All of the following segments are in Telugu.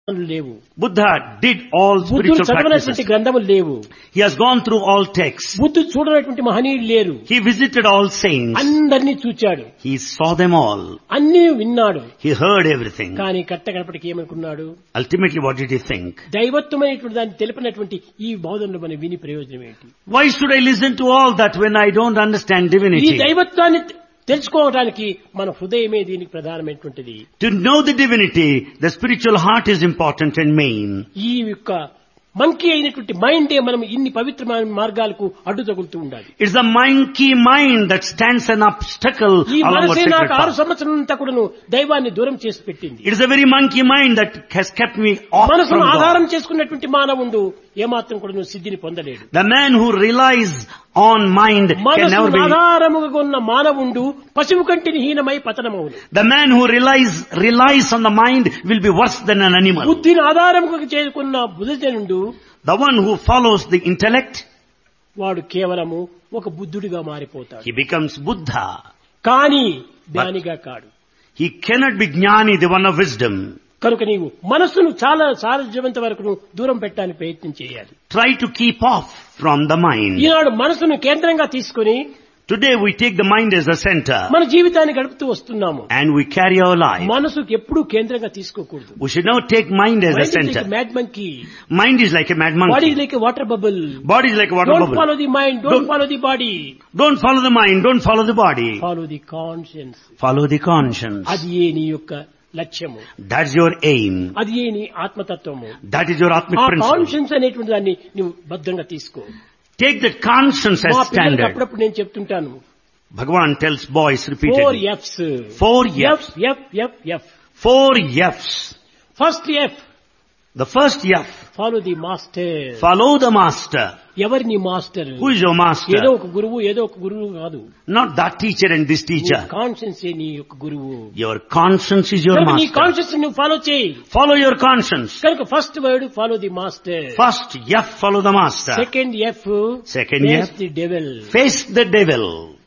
లేవు. Buddha did all బుద్ధుడు spiritual చదవనటువంటి practices. గ్రంథములు లేవు. He has gone through all texts. బుద్ధుడు చూడనటువంటి మహనీయులు లేరు. He visited all saints. అందరినీ చూచాడు, He saw them all. అన్నీ విన్నాడు. He heard everything. కానీ కట్టగడపటికి ఏమనుకున్నాడు? Ultimately, what did he think? దైవత్వమైనటువంటి దాన్ని తెలిపినటువంటి ఈ బోధనలు మనం విని ప్రయోజనం ఏంటి? Why should I listen to all that when I don't understand ఈ divinity? దైవత్వాన్ని తెలుసుకోవడానికి మన హృదయమే దీనికి ప్రధానమైనటువంటిది. To know the divinity, the spiritual heart is important and main. ఈ యొక్క మంకీ అయినటువంటి మైండే మనం ఇన్ని పవిత్రమైన మార్గాలకు అడ్డు తగులుతూ ఉండాలి. It's the monkey mind that stands an obstacle ఈ along our మనసే sacred నాకు 6 path. సంవత్సరాలంతా కూడాను దైవాన్ని దూరం చేసి పెట్టింది. It is the very monkey mind that has kept me off మనసును from ఆధారం God. చేసుకున్నటువంటి మానవుడు ఏమాత్రం కూడాను సిద్ధిని పొందలేడు. The man who relies on mind can never మనసును be. ఆధారముగా ఉన్న మానవుడు పశువు కంటిని హీనమై పతనమవును. The man who relies on the mind will be worse than an animal. బుద్ధిని ఆధారముగా చేసుకున్న బుద్ధజనుడు The one who follows the intellect, వాడు కేవలము ఒక బుద్ధుడిగా మారిపోతాడు. he becomes Buddha. కానీ జ్ఞానిగా కాడు. He cannot be Jnani, the one of wisdom. కనుక నీవు మనస్సును చాలా సాధ్యమైనంత వరకు దూరం పెట్టడానికి ప్రయత్నం చేయాలి. Try to keep off from the mind. ఈనాడు మనసును కేంద్రంగా తీసుకుని Today we take the mind as a center మన జీవితాన్ని గడుపుతూ వస్తున్నాము. and we carry our life. మనసుకు ఎప్పుడూ కేంద్రంగా తీసుకోకూడదు. We should not take mind as a center. Mad monkey, Mind is like a mad body monkey. Like water bubble. Body is like a water don't bubble. Follow the mind, don't follow the body, Don't follow the mind, don't follow the body. Follow the conscience. Follow the conscience. అది ఏ నీ యొక్క లక్ష్యము, That's your aim. అది ఏ నీ ఆత్మతత్వము. That is your atmic ఆ principle. కాన్షియన్స్ అనేటువంటి దాన్ని నువ్వు భద్రంగా తీసుకో. Take that conscience మా as పిల్లలకు standard. అప్పుడప్పుడు నేను చెప్తుంటాను, Bhagavan tells boys 4 repeatedly. F's. 4 F, F's. F, F, F. 4 F's. First F, The first F. Follow the master. Follow the master. ఎవరి నీ మాస్టర్? Who is your ఏదో master? ఒక గురువు, ఏదో ఒక గురువు కాదు. Not that teacher and this teacher. Conscience నీ యొక్క గురువు. Your conscience is your కనుక నీ master. కాన్షియన్స్ నువ్వు ఫాలో చేయి. Follow your conscience. కనుక first word follow the master. First F, follow the master. Second F, Second F, the devil. face the devil.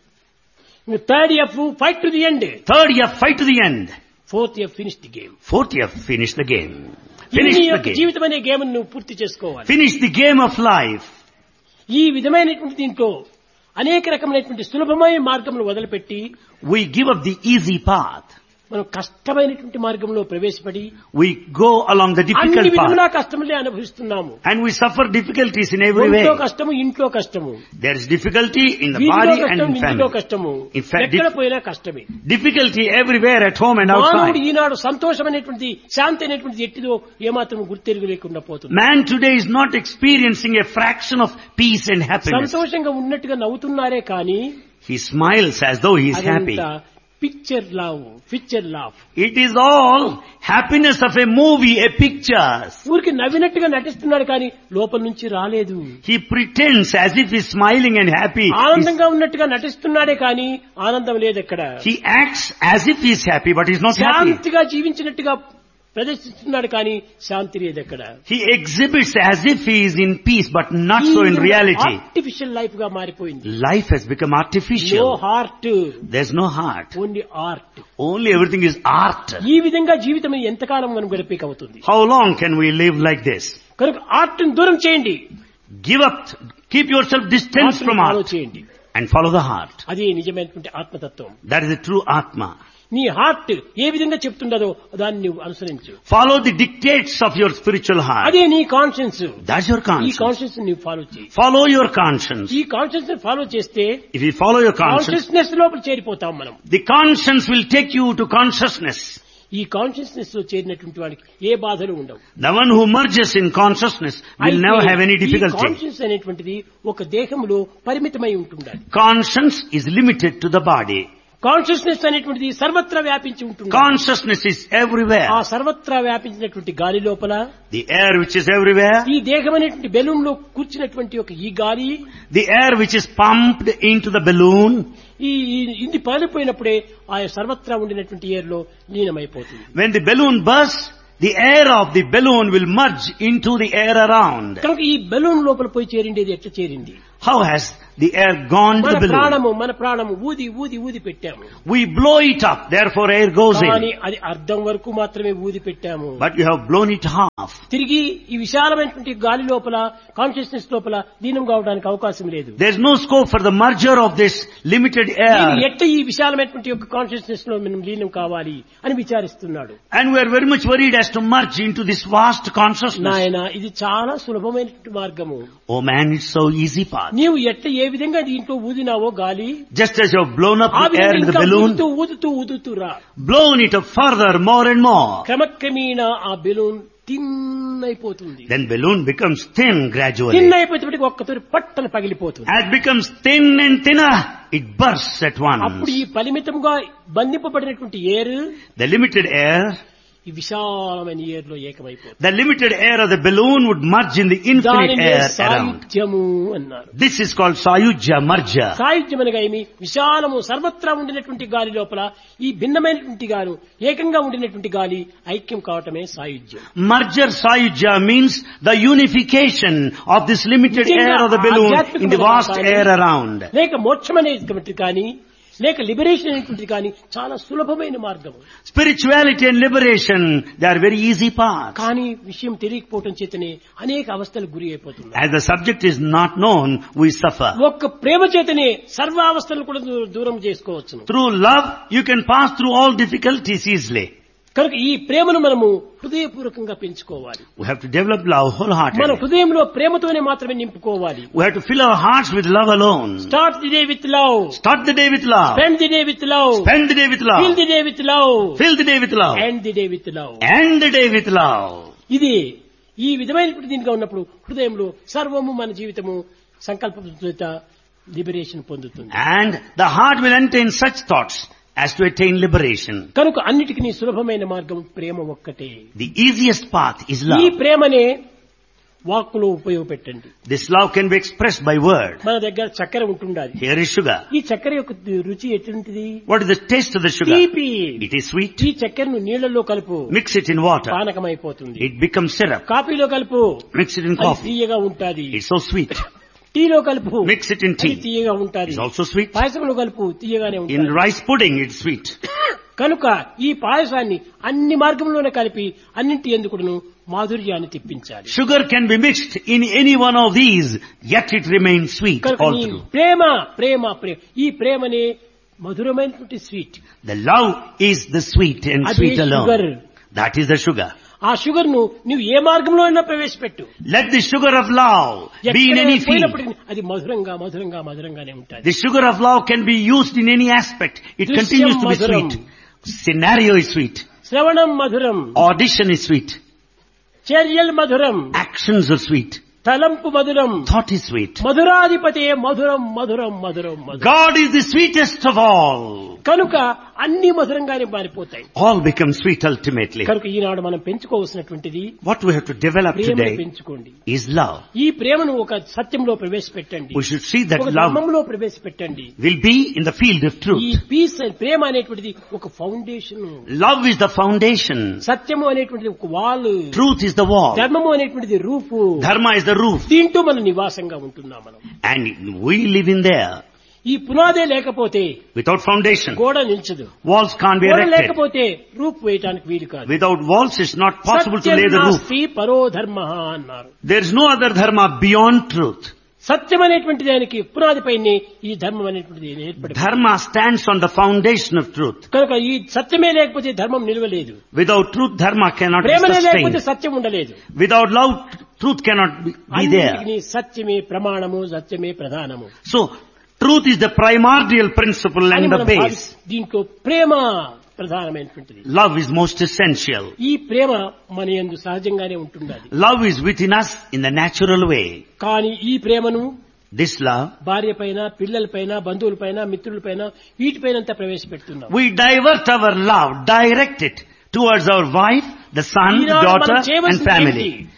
Third F, fight to the end. Third F, fight to the end. Fourth F, finish the game. Fourth F, finish the game. నీ Finish the యొక్క game. జీవితం అనే గేమ్ నువ్వు పూర్తి చేసుకోవాలి. Finish the game of life. ఈ విధమైనటువంటి దీంట్లో అనేక రకమైనటువంటి సులభమైన మార్గములు వదిలిపెట్టి We give up the easy path. మనం కష్టమైనటువంటి మార్గంలో ప్రవేశపడి We go along the అన్ని difficult విధముల path. కష్టములే అనుభవిస్తున్నాము. And we suffer difficulties in every way. ఒంట్లో కష్టము, ఇంట్లో కష్టము, There is difficulty in the వీధిలో body and కష్టం, in ఇంట్లో family. కష్టము, In fact, ఎక్కడ పోయినా కష్టమే. Difficulty everywhere at home and మానవుడు outside. ఈనాడు సంతోషం అనేటువంటి, శాంతి అనేటువంటి ఎట్టిదో ఏమాత్రం గుర్తెరుగు లేకుండా పోతుంది. Man today is not experiencing a fraction of peace and happiness. సంతోషంగా ఉన్నట్టుగా నవ్వుతున్నారే కానీ He smiles as though he is happy. Picture లావ్. It is all happiness of a movie, a picture. ఊరికి నవ్వినట్టుగా నటిస్తున్నాడు కానీ లోపల నుంచి రాలేదు. He pretends as if he is smiling and happy. ఆనందంగా ఉన్నట్టుగా నటిస్తున్నాడే కానీ ఆనందం లేదు ఎక్కడ. He acts as if he is happy, but he is not happy. శాంతిగా జీవించినట్టుగా ప్రదర్శిస్తున్నాడు కానీ శాంతి లేదు ఎక్కడ. He exhibits as if he is in peace, but not so in reality. Artificial life గా మారిపోయింది. Life has become no artificial. Heart, There's no heart. Only art. Only everything is art. ఈ విధంగా జీవితం ఎంతకాలం మనం గడిపేక అవుతుంది. How long can we live like this? కనుక ఆర్ట్ దూరం చేయండి, Give up, keep yourself distanced from follow art చేయండి. and follow the heart. అది నిజమైనటువంటి ఆత్మతత్వం. That is the true Atma. నీ హార్ట్ ఏ విధంగా చెప్తుండదో దాన్ని నువ్వు అనుసరించు. Follow the dictates of your spiritual heart. అదే నీ కాన్షియన్స్. That's your ఈ conscience. కాన్షియన్స్ నువ్వు ఫాలో చేయి. Follow your conscience. ఈ కాన్షియన్స్ ఫాలో చేస్తే If you follow your conscience, consciousness లోపల చేరిపోతాం మనం. the conscience will take you to consciousness. ఈ కాన్షియస్నెస్ లో చేరినటువంటి వాడికి ఏ బాధలు ఉండవు. The one who merges in consciousness will never have any difficulty. Conscience అనేటువంటిది ఒక దేహంలో పరిమితమై ఉంటుండాలి. Conscience is limited to the body. Consciousness అనేటువంటిది సర్వత్రా వ్యాపించి ఉంటుంది. Consciousness is everywhere. ఆ సర్వత్రా వ్యాపించినటువంటి గాలి లోపల The air which is everywhere, ఈ దేహం అనేటువంటి బెలూన్ లో కూర్చున్నటువంటి ఒక ఈ గాలి, the air which is pumped into the balloon, ఇది పాలిపోయినప్పుడే ఆ సర్వత్రా ఉండినటువంటి ఎయిర్ లో లీనమైపోతుంది. when the balloon bursts, the air of the balloon will merge into the air around. కనుక ఈ బెలూన్ లోపల పోయి చేరిండేది ఎట్లా చేరింది? How has the air gone to the balloon? మన ప్రాణము ఊది ఊది ఊది పెట్టాము. We blow it up, therefore air goes కానీ in. అది అర్ధం వరకు మాత్రమే ఊది పెట్టాము. But you have blown it half. తిరిగి ఈ విశాలమైనటువంటి గాలి లోపల కాన్షియస్నెస్ లోపల లీనం కావడానికి అవకాశం లేదు. There's no scope for the merger of this limited air. ఎట్ట ఈ విశాలమైనటువంటి యొక్క కాన్షియస్నెస్ లో మనం లీనం కావాలి అని విచారిస్తున్నాడు. And we are very much worried as to merge into this vast consciousness. నాయన ఇది చాలా సులభమైనటువంటి మార్గము. Oh man, it's so easy path. నీవు ఎట్ట ఏ విధంగా దీంట్లో ఊదినావో గాలి Just as you have blown up ఆ the air in the విధంగా balloon, ఊదుతూ ఊదుతూ రా. blown it up further, more and more. క్రమక్రమేణా ఆ బెలూన్ థిన్ అయిపోతుంది. Then balloon becomes thin gradually. Thin అయిపోయేటప్పటికి ఒక్కతోటి పట్టన పగిలిపోతుంది. As it becomes thin and thinner, it bursts at అప్పుడు once. ఈ పరిమితంగా బంధింపబడినటువంటి ఎయిర్ The limited air, ఈ విశాలమైన ఎయిర్ లో ఏకమైపోతుంది. the limited air of the balloon would merge in the infinite దానినే air around. సాయుధ్యము అన్నారు. This is called Sayujya, merger. సాయుధ్యం అనగా ఏమి? విశాలము సర్వత్రా ఉండినటువంటి గాలి లోపల ఈ భిన్నమైనటువంటి గాను ఏకంగా ఉండినటువంటి గాలి ఐక్యం కావటమే సాయుధ్యం. Merger Sayujya means the unification of this limited air of the balloon in the vast air around. లేక మోక్షం అనేటువంటిది కానీ లేక లిబరేషన్ అనేటువంటిది కానీ చాలా సులభమైన మార్గం. Spirituality and liberation, they are very easy paths. కానీ విషయం తెలియకపోవటం చేతనే అనేక అవస్థలకు గురి అయిపోతుంది. As the subject is not known, we suffer. ఒక్క ప్రేమ చేతనే సర్వ అవస్థలను కూడా దూరం చేసుకోవచ్చు. Through love, you can pass through all difficulties easily. కనుక ఈ ప్రేమను మనము హృదయపూర్వకంగా పెంచుకోవాలి. We have to develop love మన wholeheartedly. హృదయంలో ప్రేమతోనే మాత్రమే నింపుకోవాలి. We have to fill our hearts with love alone. Start the day with love. Start the day with love. Spend the day with love. Spend the day with fill love. The day with love. Fill the day with love. End the day with love. End the day with love. ఇది ఈ విధమైనటువంటి దీనిగా ఉన్నప్పుడు హృదయంలో సర్వము మన జీవితము సంకల్ప లిబరేషన్ పొందుతుంది. And the heart will entertain such thoughts as to attain liberation. కనుక అన్నిటికీ సులభమైన మార్గం ప్రేమ ఒక్కటే. The easiest path is ఈ love. ప్రేమనే వాక్కులో ఉపయోగపెట్టండి. This love can be expressed by word. మన దగ్గర చక్కెర ఉంటుండాలి. Here is sugar. ఈ చక్కెర యొక్క రుచి ఎటువంటిది? What is the taste of the sugar? తీపి. It is sweet. ఈ చక్కెరను నీళ్లలో కలుపు. Mix it in water. పానకమైపోతుంది. It becomes syrup. కాఫీలో కలుపు. Mix it in అది coffee. తీయగా ఉంటాది. It's so sweet. టీలో కలుపు. Mix it in అది tea. తీయగా ఉంటాది. It's also sweet. పాయసంలో కలుపు తీయగానే In ఉంటుంది. rice pudding, it's sweet. కనుక ఈ పాయసాన్ని అన్ని మార్గంలోనే కలిపి అన్నింటి ఎందుకును మాధుర్యాన్ని తెప్పించాలి. Sugar can be mixed in any one of these, yet it remains sweet కనుక all ఈ through. ప్రేమ ప్రేమ ప్రేమ ఈ ప్రేమనే మధురమైనటువంటి sweet. The love is the sweet and అదే sweet sugar. alone. That is the sugar. ఆ షుగర్ ను నువ్వు ఏ మార్గంలో అయినా ప్రవేశపెట్టు. Let the sugar of love be in any field. పోయినప్పటికీ అది మధురంగా మధురంగా మధురంగానే ఉంటుంది. The sugar of love can be used in any aspect. It Drishyam continues to be madhuram. sweet. Scenario is sweet. శ్రవణం మధురం. Audition is sweet. చర్యల్ మధురం. Actions are sweet. తలంపు మధురం. Thought is sweet. మధురాధిపతే మధురం మధురం మధురం మధురం. God is the sweetest of all. కనుక అన్ని మధురంగానే మారిపోతాయి. All become sweet ultimately. కనుక ఈనాడు మనం పెంచుకోవాల్సినటువంటిది What we have to develop ప్రేమను today పెంచుకోండి. is love. ఈ ప్రేమను ఒక సత్యంలో ప్రవేశపెట్టండి. We should see that ఒక love ధర్మంలో ప్రవేశపెట్టండి. will be in the field of ఈ truth. పీస్ ప్రేమ అనేటువంటిది ఒక foundation. Love is the foundation. సత్యము అనేటువంటిది ఒక wall. Truth is the wall. ధర్మము అనేటువంటిది రూపు. Dharma is the roof. దీంట్లో మనం నివాసంగా ఉంటున్నాం మనం. And we live in there. ఈ పునాదే లేకపోతే Without foundation, గోడ నిల్చదు. walls can't be గోడ erected. లేకపోతే రూపు వేయటానికి వీలు కాదు. Without walls, it's not possible to lay the roof. సత్యం నాస్తి పరో ధర్మః అన్నారు. There is no other dharma beyond truth. సత్యం అనేటువంటి దానికి పునాదిపైనే ఈ ధర్మం అనేటువంటిది ఏర్పడింది. Dharma stands on the foundation of truth. కనుక ఈ సత్యమే లేకపోతే ధర్మం నిలవలేదు. Without truth, dharma cannot be ప్రేమనే లేకపోతే sustained. సత్యం ఉండలేదు. Without love, truth cannot be there. అన్నిటికీ సత్యమే ప్రమాణము, సత్యమే ప్రధానము. So, truth is the primordial principle అని and the మనం base. దీంట్లో ప్రేమ ప్రధానమైనటువంటిది. Love is most essential. ఈ ప్రేమ మన యందు సహజంగానే ఉంటున్నది. Love is within us in the natural way. కానీ ఈ ప్రేమను This love, భార్య పైన, పిల్లల పైన, బంధువుల పైన, మిత్రుల పైన వీటిపైన అంతా ప్రవేశపెడుతున్నాం. we divert our love, direct it towards our wife, the son, the Eenadu daughter మనం and చేయవలసింది family. ఏంటి?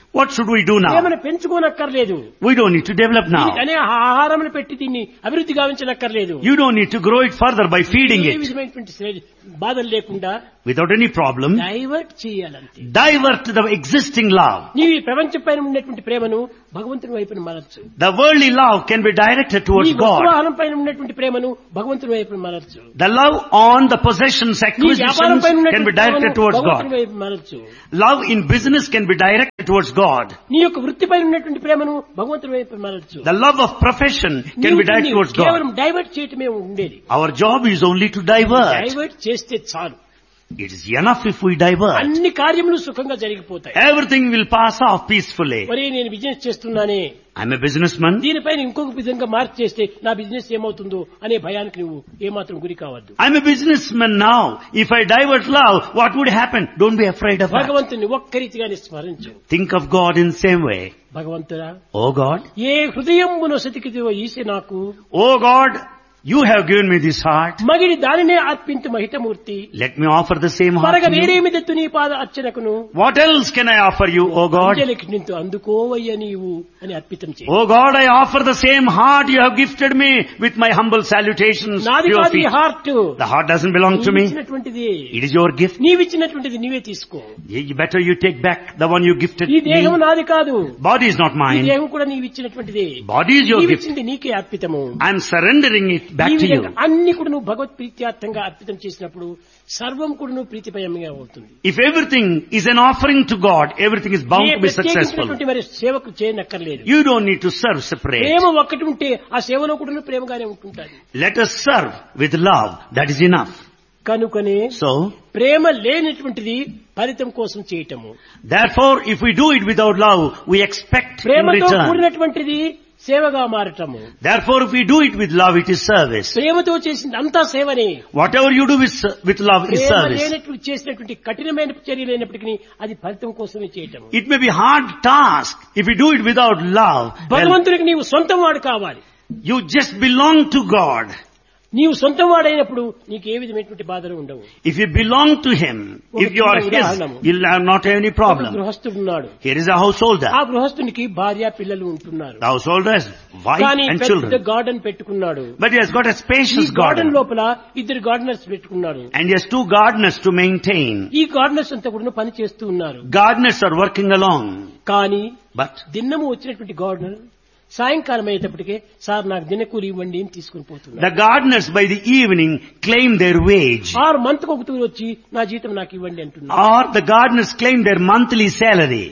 What should we do now? ప్రేమను పెంచుకోనక్కర్లేదు. We don't need to develop now. అనే ఆహారమును పెట్టి దీన్ని అభివృద్ధి గావించనక్కర్లేదు. You don't need to grow it further by feeding A it. విధమైనటువంటి బాధలు లేకుండా Without any problem. Divert చేయాలంతే. Divert the existing love. నీవు ఈ ప్రపంచం పైన ఉన్నటువంటి ప్రేమను భగవంతుని వైపున మరల్చు. The worldly love can be directed towards నీ God. వాహనం పైన ఉన్నటువంటి ప్రేమను భగవంతుని వైపున మరల్చు. The love on the possessions, నీ వ్యాపారం acquisitions పైన can be ఉన్నటువంటి directed ప్రేమను towards భగవంతుని God. వైపున మరల్చు. Love in business can be directed towards God. నీ యొక్క వృత్తి పైన ఉన్నటువంటి ప్రేమను భగవంతుని వైపున మరల్చు. The love of profession can be directed towards కేవలం God. డైవర్ట్ చేయటమే ఉండేది. Our job is only to divert. Divert చేస్తే చాలు. It is enough if we divert. అన్ని కార్యములు సుఖంగా జరిగిపోతాయి. Everything will pass off peacefully. మరి నేను బిజినెస్ చేస్తున్నానే, I'm a businessman. దీనిపైన ఇంకొక విధంగా మార్పు చేస్తే నా బిజినెస్ ఏమవుతుందో అనే భయానికి నువ్వు ఏమాత్రం గురి కావద్దు. I'm a businessman now. If I divert love, what would happen? Don't be afraid of that. భగవంతుని ఒక్క రీతిగానే స్మరించు. Think of God in the same way. భగవంతుడా, Oh God. ఏ హృదయంబును సతికిదివో ఈసి నాకు, Oh God, you have given me this heart. మగిడి దానినే అర్పింతు మహితమూర్తి, Let me offer the same heart మరగ to you. వేరేమిదెత్తు నీ పాద అర్చనకును, What else can I offer you, O God? అంజలికి నింతు అందుకోవయ్య నీవు అని అర్పితం చేయి. O God, I offer the same heart you have gifted me with my humble salutations to నాది your కాదు ఈ feet. Heart, The heart doesn't belong to me. ఇచ్చినటువంటిది, It is your gift. నీవిచ్చినటువంటిది నీవే తీసుకో. Better you take back the one you gifted ఈ దేహం me. నాది కాదు, Body is not ఈ mine. దేహం కూడా నీవిచ్చినటువంటిది. Body is your gift. నీవిచ్చింది నీకే అర్పితము. I am surrendering it ఈ back to you. విధంగా అన్ని కూడా నువ్వు భగవత్ ప్రీత్యార్థంగా అర్పితం చేసినప్పుడు సర్వం కూడా నువ్వు ప్రీతిపయంగా అవుతుంది. If everything is an offering to God, everything is bound to be successful. ప్రత్యేకించినటువంటి మరి సేవకు చేయనక్కర్లేదు. You don't need to serve separate. ప్రేమ ఒక్కటి ఉంటే ఆ సేవలో కూడా నువ్వు ప్రేమగానే ఉంటుంటాది. Let us serve with love. That is enough. కనుకనే So, ప్రేమ లేనటువంటిది ఫలితం కోసం చేయటము. therefore, if we do it without love, we expect in ప్రేమతో return. కూడినటువంటిది సేవగా మారటము. Therefore, if we do it with love, it is service. ప్రేమతో చేసింది అంతా సేవనే. Whatever you do with love is Prema service. లేనటువంటి చేసినటువంటి కఠినమైన చర్యలైనప్పటికీ అది ఫలితం కోసమే చేయటము. It may be hard task. If you do it without love, well, భగవంతుడికి నీవు సొంతం వాడు కావాలి. you just belong to God. నీవు సొంతం వాడైనప్పుడు నీకు ఏ విధమైనటువంటి బాధలు ఉండవు. If you belong to Him, if you are His, you'll not have any ఒక problem. గృహస్థుడున్నాడు. Here is a householder. ఆ గృహస్థునికి భార్య పిల్లలు ఉంటున్నారు. The householder has wife కానీ and పెద్ద children. గార్డెన్ పెట్టుకున్నాడు. But he has got a ఈ spacious గార్డెన్ garden. లోపల ఇద్దరు గార్డెనర్స్ పెట్టుకున్నారు. And he has 2 gardeners to maintain. ఈ గార్డెనర్స్ అంతా కూడా పని చేస్తూ ఉన్నారు. Gardeners are working along. కానీ But దిన్నము వచ్చినటువంటి గార్డెనర్ సాయంకాలం అయ్యేటప్పటికే సార్ నాకు దినకూలి ఇవ్వండి అని తీసుకుని పోతున్నారు. the gardeners by the evening claim their wage. 6 మంత్కి ఒక తూరు వచ్చి నా జీతం నాకు ఇవ్వండి అంటున్నారు. Or the gardeners claim their monthly salary.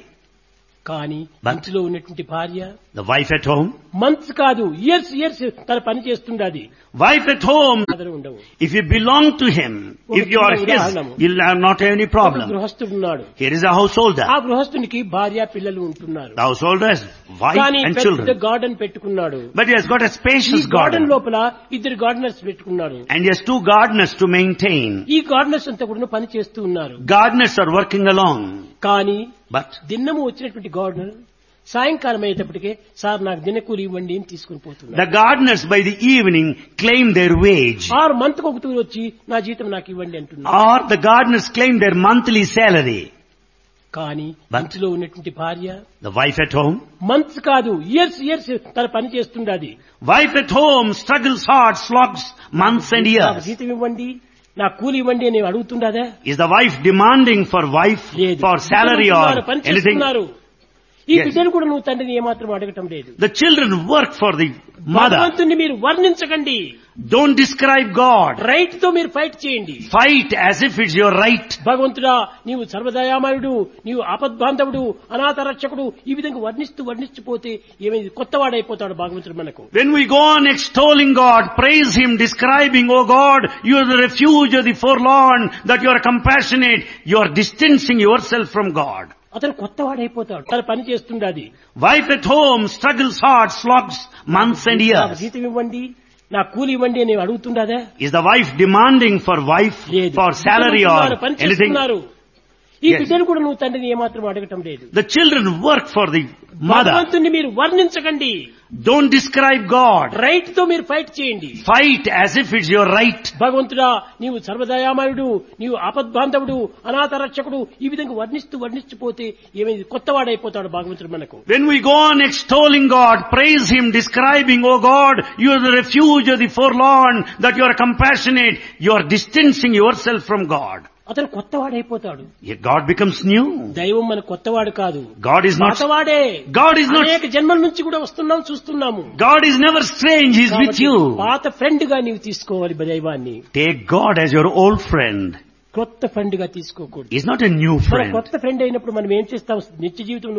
కానీ But ఇంట్లో ఉన్నటువంటి భార్య the wife at home, months కాదు ఇయర్స్ తన పని చేస్తుండది. wife at home, బాధలు ఉండవు. if you belong to Him, if you are His, you'll not have any ఒక problem. గృహస్థుడున్నాడు. Here is a householder. ఆ గృహస్థునికి భార్య పిల్లలు ఉంటున్నారు. The householder has wife కానీ and పెద్ద children. గార్డెన్ పెట్టుకున్నాడు. But he has got a ఈ spacious గార్డెన్ garden. లోపల ఇద్దరు గార్డెనర్స్ పెట్టుకున్నారు. And he has 2 gardeners to maintain. ఈ గార్డెనర్స్ అంతా కూడా పని చేస్తూ ఉన్నారు. Gardeners are working along. కానీ But దిన్నము వచ్చినటువంటి గార్డెనర్ సాయంకాలం అయ్యేటప్పటికే సార్ నాకు దినకూలి ఇవ్వండి అని తీసుకుని పోతున్నారు. the gardeners by the evening claim their wage. 6 మంత్కి ఒక తూరు వచ్చి నా జీతం నాకు ఇవ్వండి అంటున్నారు. Or the gardeners claim their monthly salary. కానీ But ఇంట్లో ఉన్నటువంటి భార్య the wife at home, months కాదు ఇయర్స్ తన పని చేస్తుండది. wife at home struggles hard, slogs months and నాకు years. జీతం ఇవ్వండి, నా కూలి ఇవ్వండి అని అడుగుతుండదా? Is the wife demanding for లేదు. for salary or పని anything? చేస్తున్నారు. ఈ Yes. బిడ్డను కూడా నువ్వు తండ్రిని ఏమాత్రం అడగటం లేదు. The children work for the mother. భగవంతుని మీరు వర్ణించకండి. Don't describe God. రైట్ తో మీరు ఫైట్ చేయండి. Fight as if it's your right. భగవంతుడా నీవు సర్వదయామయుడు, నీవు ఆపద్బాంధవుడు, అనాథ రక్షకుడు, ఈ విధంగా వర్ణిస్తూ పోతే ఏమైంది, కొత్తవాడైపోతాడు భగవంతుడు మనకు. When we go on extolling God, praise Him, describing, oh God, you are the refuge of the forlorn, that you are compassionate, you are distancing yourself from God. అతను కొత్తవాడైపోతాడు. తన పని చేస్తుండది. Wife at home struggles hard, slogs months and నాకు years. జీతం ఇవ్వండి, నా కూలి ఇవ్వండి అని అడుగుతుండదా? Is the wife demanding for లేదు. salary or పని anything? చేస్తున్నారు. ఈ Yes. బిడ్డను కూడా నువ్వు తండ్రిని ఏమాత్రం అడగటం లేదు. The children work for the mother. భగవంతుని మీరు వర్ణించకండి, Don't describe God. రైట్ తో మీరు ఫైట్ చేయండి. Fight as if it's your right. భగవంతుడా నీవు సర్వదయామయుడు, నీవు ఆపద్బాంధవుడు, అనాథ రక్షకుడు, ఈ విధంగా వర్ణిస్తుపోతే ఏమైంది, కొత్తవాడైపోతాడు భగవంతుడు మనకు. When we go on extolling God, praise Him, describing, oh God, you are the refuge of the forlorn, that you are compassionate, you are distancing yourself from God. అతను కొత్తవాడైపోతాడు. Yet God becomes new. దైవం మన కొత్తవాడు కాదు, God is not, పాతవాడే. God is not, అనేక జన్మల నుంచి కూడా వస్తున్నాం, చూస్తున్నాము. God is never strange, He is with కాబట్టి you. పాత ఫ్రెండ్ గా నీవు తీసుకోవాలి దైవాన్ని. Take God as your old friend. కొత్త ఫ్రెండ్ గా తీసుకోకూడదు. He is not a new మన friend. కొత్త ఫ్రెండ్ అయినప్పుడు మనం ఏం చేస్తాం, నిత్య జీవితం